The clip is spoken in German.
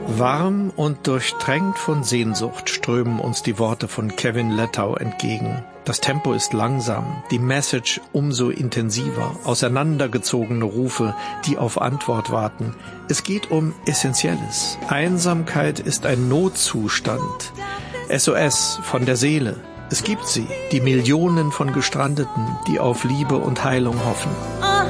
Warm und durchtränkt von Sehnsucht strömen uns die Worte von Kevin Lettau entgegen. Das Tempo ist langsam, die Message umso intensiver, auseinandergezogene Rufe, die auf Antwort warten. Es geht um Essentielles. Einsamkeit ist ein Notzustand. SOS von der Seele. Es gibt sie, die Millionen von Gestrandeten, die auf Liebe und Heilung hoffen.